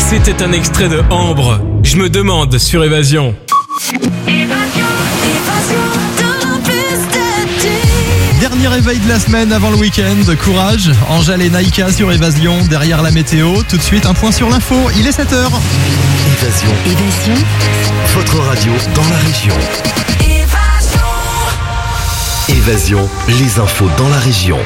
C'était un extrait de Ambre. Je me demande sur Évasion. Dernier réveil de la semaine avant le week-end. Courage, Angèle et Naïka sur Évasion, derrière la météo. Tout de suite, un point sur l'info. Il est 7h. Évasion. Votre radio dans la région. Évasion, les infos dans la région.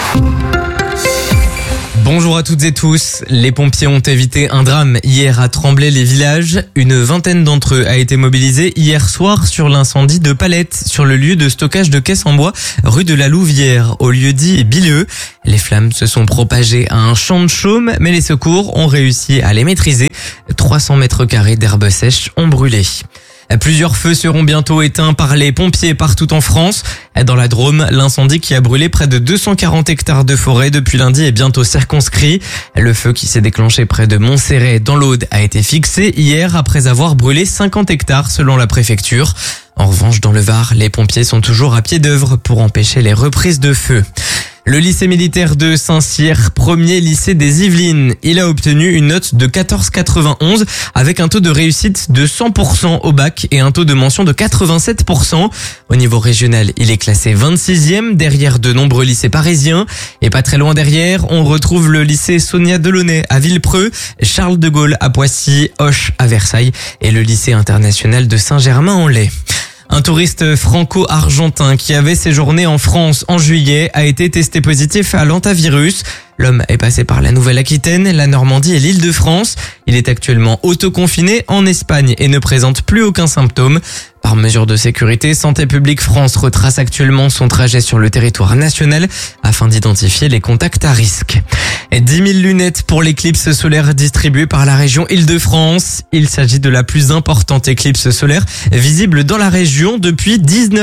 Bonjour à toutes et tous. Les pompiers ont évité un drame hier à Tremblay-les-Villages. Une vingtaine d'entre eux a été mobilisée hier soir sur l'incendie de Palette, sur le lieu de stockage de caisses en bois, rue de la Louvière, au lieu dit Bileux. Les flammes se sont propagées à un champ de chaume, mais les secours ont réussi à les maîtriser. 300 mètres carrés d'herbes sèches ont brûlé. Plusieurs feux seront bientôt éteints par les pompiers partout en France. Dans la Drôme, l'incendie qui a brûlé près de 240 hectares de forêt depuis lundi est bientôt circonscrit. Le feu qui s'est déclenché près de Montserrat dans l'Aude a été fixé hier après avoir brûlé 50 hectares selon la préfecture. En revanche, dans le Var, les pompiers sont toujours à pied d'œuvre pour empêcher les reprises de feu. Le lycée militaire de Saint-Cyr, premier lycée des Yvelines, il a obtenu une note de 14,91 avec un taux de réussite de 100% au bac et un taux de mention de 87%. Au niveau régional, il est classé 26e derrière de nombreux lycées parisiens. Et pas très loin derrière, on retrouve le lycée Sonia Delaunay à Villepreux, Charles de Gaulle à Poissy, Auch à Versailles et le lycée international de Saint-Germain-en-Laye. Un touriste franco-argentin qui avait séjourné en France en juillet a été testé positif à l'hantavirus. L'homme est passé par la Nouvelle-Aquitaine, la Normandie et l'Île-de-France. Il est actuellement autoconfiné en Espagne et ne présente plus aucun symptôme. Par mesure de sécurité, Santé publique France retrace actuellement son trajet sur le territoire national afin d'identifier les contacts à risque. 10 000 lunettes pour l'éclipse solaire distribuée par la région Île-de-France. Il s'agit de la plus importante éclipse solaire visible dans la région depuis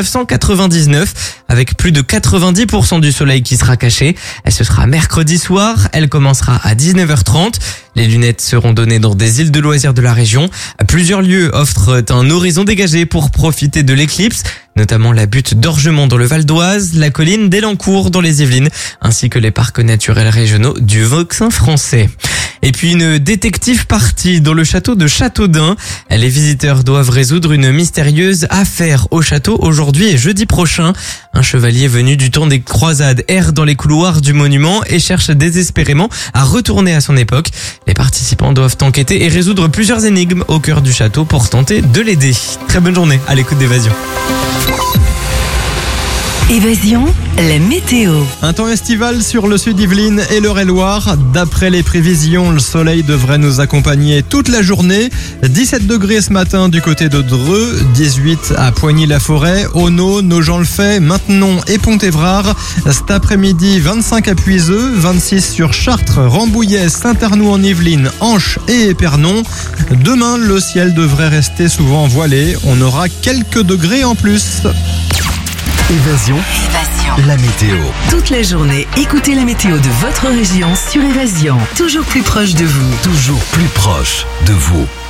1999, avec plus de 90% du soleil qui sera caché. Ce sera mercredi soir, elle commencera à 19h30. Les lunettes seront données dans des îles de loisirs de la région. Plusieurs lieux offrent un horizon dégagé pour profiter de l'éclipse, notamment la butte d'Orgemont dans le Val d'Oise, la colline d'Elancourt dans les Yvelines, ainsi que les parcs naturels régionaux du Vauxhall français. Et puis une détective partie dans le château de Châteaudun. Les visiteurs doivent résoudre une mystérieuse affaire au château aujourd'hui et jeudi prochain. Un chevalier venu du temps des croisades erre dans les couloirs du monument et cherche désespérément à retourner à son époque. Les participants doivent enquêter et résoudre plusieurs énigmes au cœur du château pour tenter de l'aider. Très bonne journée à l'écoute d'Évasion. Évasion, la météo. Un temps estival sur le sud Yvelines et l'Eure-et-Loire. D'après les prévisions, le soleil devrait nous accompagner toute la journée. 17 degrés ce matin du côté de Dreux, 18 à Poigny-la-Forêt, Auneau, Nogent-le-Fait, Maintenon et Pont-Évrard. Cet après-midi, 25 à Puiseux, 26 sur Chartres, Rambouillet, Saint-Arnoux en Yvelines, Anche et Épernon. Demain, le ciel devrait rester souvent voilé. On aura quelques degrés en plus. Évasion, la météo. Toute la journée, écoutez la météo de votre région sur Évasion. Toujours plus proche de vous. Toujours plus proche de vous.